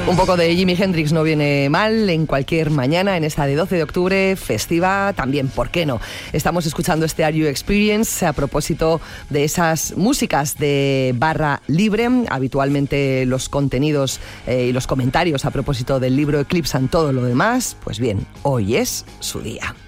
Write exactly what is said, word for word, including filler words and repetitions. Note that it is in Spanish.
Un poco de Jimi Hendrix no viene mal en cualquier mañana, en esta de doce de octubre, festiva también, ¿por qué no? Estamos escuchando este Are You Experience a propósito de esas músicas de barra libre. Habitualmente los contenidos eh, y los comentarios a propósito del libro eclipsan todo lo demás. Pues bien, hoy es su día.